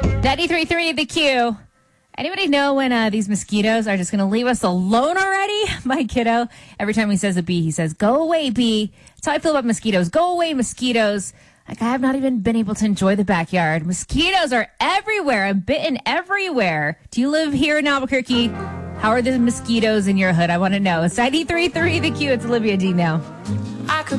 93.3 The Q. Anybody know when these mosquitoes are just going to leave us alone already? My kiddo, every time he says a bee, he says, "Go away, bee." That's how I feel about mosquitoes. Go away, mosquitoes. Like, I have not even been able to enjoy the backyard. Mosquitoes are everywhere. I'm bitten everywhere. Do you live here in Albuquerque? How are the mosquitoes in your hood? I want to know. It's 93.3 The Q. It's Olivia D now.